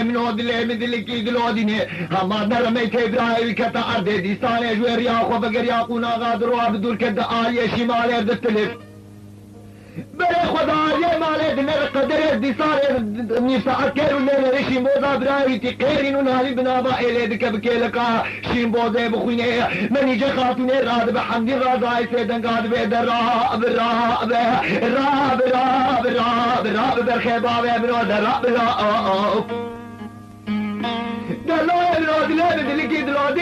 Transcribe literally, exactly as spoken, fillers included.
منو دلي مدلي كي دلوديني هما نرميت ابراهيم كتا ارض ديستان جوير يا خو بقر يا قونا غادروا عبدول كدا آيه شمال ارض التلف بره خدا یه ماله دمر قدر دیسار نیسا اکرو نه رشیم بودا برای تی قیرینو نهی بنابا ایله دکه بکیلکا شیم بوده بخوینه منی جه خاتونه راد به حمدی رازای سیدن قاد به در راب راب راب راب راب راب برخی بابه برو در راب راب در لوه برو دلی بدلی کی دلو